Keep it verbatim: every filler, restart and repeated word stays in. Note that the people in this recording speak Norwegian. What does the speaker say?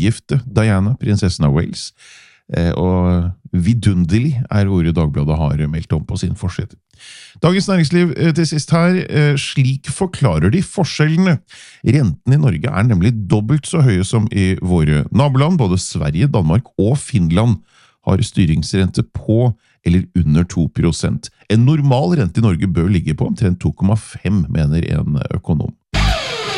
ugifte Diana, prinsessen av Wales, og vidunderlig er ordet Dagbladet har meldt om på sin forside. Dagens Næringsliv til sist her, slik forklarer de forskjellene. Renten i Norge er nemlig dobbelt så høye som i våre naboland. Både Sverige, Danmark og Finland har styringsrente på eller under to prosent. En normal rente i Norge bør ligge på omtrent to komma fem, mener en økonom.